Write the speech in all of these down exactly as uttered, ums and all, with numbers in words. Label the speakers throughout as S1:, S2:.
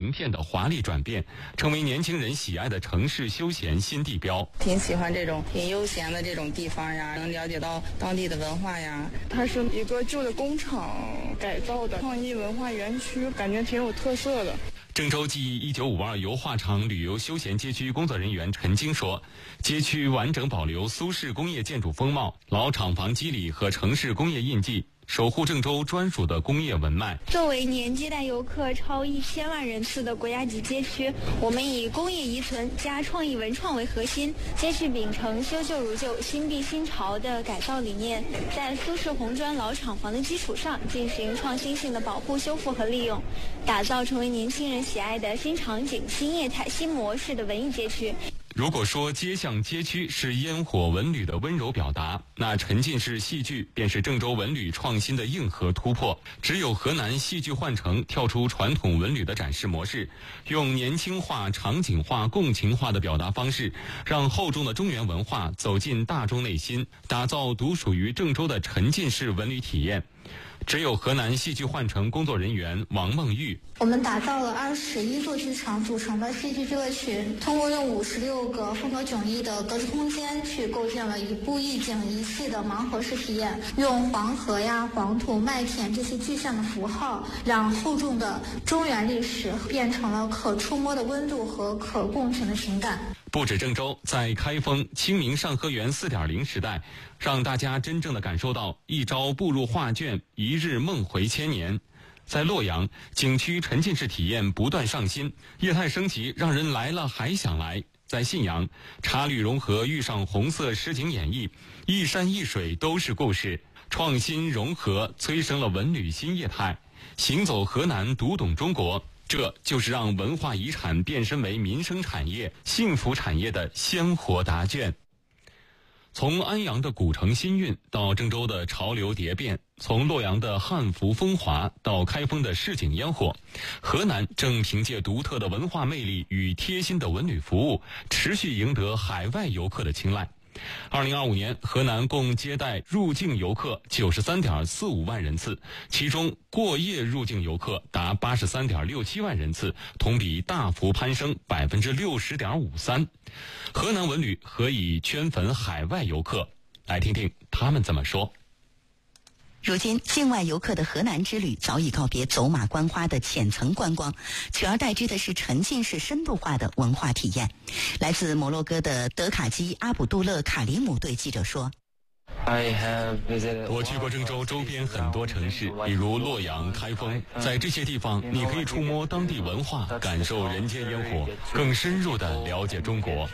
S1: 名片的华丽转变，成为年轻人喜爱的城市休闲新地标。
S2: 挺喜欢这种挺悠闲的这种地方呀，能了解到当地的文化呀。
S3: 它是一个旧的工厂改造的创意文化园区，感觉挺有特色的。
S1: 郑州记忆一九五二油画厂旅游休闲街区工作人员陈晶说，街区完整保留苏式工业建筑风貌、老厂房肌理和城市工业印记，守护郑州专属的工业文脉。
S4: 作为年接待游客超一千万人次的国家级街区，我们以工业遗存加创意文创为核心，街区秉承修旧如旧、新地新潮的改造理念，在苏式红砖老厂房的基础上进行创新性的保护、修复和利用，打造成为年轻人喜爱的新场景、新业态、新模式的文艺街区。
S1: 如果说街巷街区是烟火文旅的温柔表达，那沉浸式戏剧便是郑州文旅创新的硬核突破。只有河南戏剧幻城跳出传统文旅的展示模式，用年轻化、场景化、共情化的表达方式，让厚重的中原文化走进大众内心，打造独属于郑州的沉浸式文旅体验。只有河南戏剧幻城工作人员王梦玉，
S5: 我们打造了二十一座剧场组成的戏剧俱乐群，通过用五十六个风格迥异的格子空间去构建了一部一景一戏的盲盒式体验，用黄河呀、黄土、麦田这些具象的符号，让厚重的中原历史变成了可触摸的温度和可共情的情感。
S1: 不止郑州，在开封清明上河园 四点零 时代，让大家真正的感受到一朝步入画卷，一日梦回千年。在洛阳，景区沉浸式体验不断上新，业态升级，让人来了还想来。在信阳，茶旅融合遇上红色实景演绎，一山一水都是故事，创新融合催生了文旅新业态。行走河南，读懂中国，这就是让文化遗产变身为民生产业、幸福产业的鲜活答卷。从安阳的古城新韵到郑州的潮流蝶变，从洛阳的汉服风华到开封的市井烟火，河南正凭借独特的文化魅力与贴心的文旅服务，持续赢得海外游客的青睐。二零二五年，河南共接待入境游客 九十三点四五万人次，其中过夜入境游客达 八十三点六七万人次，同比大幅攀升 百分之六十点五三。河南文旅何以圈粉海外游客？来听听他们怎么说。
S6: 如今，境外游客的河南之旅早已告别走马观花的浅层观光，取而代之的是沉浸式深度化的文化体验。来自摩洛哥的德卡基阿卜杜勒卡里姆对记者说，
S1: 我去过郑州周边很多城市，比如洛阳、开封，在这些地方你可以触摸当地文化，感受人间烟火，更深入地了解中国。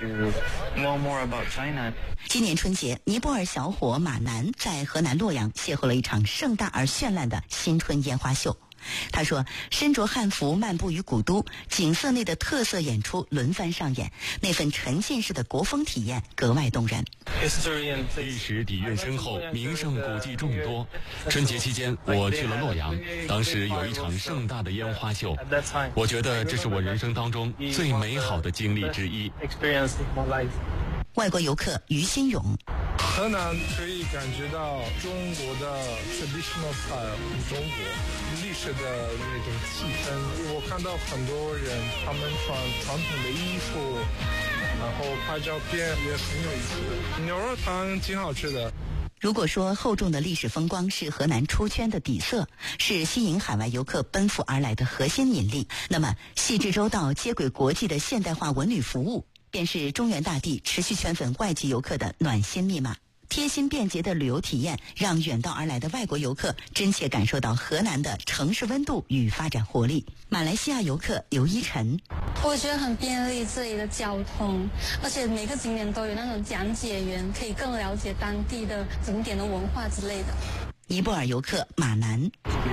S6: 今年春节，尼泊尔小伙马南在河南洛阳邂逅了一场盛大而绚烂的新春烟花秀。他说，身着汉服漫步于古都，景色内的特色演出轮番上演，那份沉浸式的国风体验格外动人。
S1: 历史底蕴深厚，名胜古迹众多。春节期间，我去了洛阳，当时有一场盛大的烟花秀，我觉得这是我人生当中最美好的经历之一。
S6: 外国游客于新勇，
S7: 河南可以感觉到中国的 traditional style， 中国历史的那种气氛。我看到很多人他们穿传统的衣服，然后拍照片也很有意思。牛肉汤挺好吃的。
S6: 如果说厚重的历史风光是河南出圈的底色，是吸引海外游客奔赴而来的核心引力，那么细致周到、接轨国际的现代化文旅服务，便是中原大地持续圈粉外籍游客的暖心密码。贴心便捷的旅游体验，让远道而来的外国游客真切感受到河南的城市温度与发展活力。马来西亚游客刘一晨，
S8: 我觉得很便利这里的交通，而且每个景点都有那种讲解员，可以更了解当地的景点的文化之类的。
S6: 尼泊尔游客马南，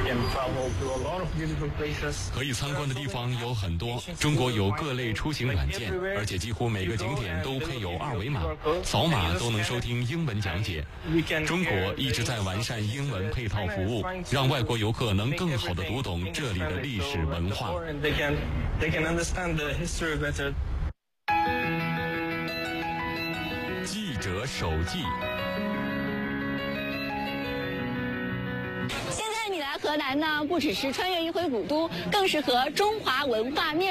S1: 可以参观的地方有很多，中国有各类出行软件，而且几乎每个景点都配有二维码，扫码都能收听英文讲解。中国一直在完善英文配套服务，让外国游客能更好地读懂这里的历史文化。记者手记。
S4: 河南呢，不只是穿越一回古都，更是和中华文化面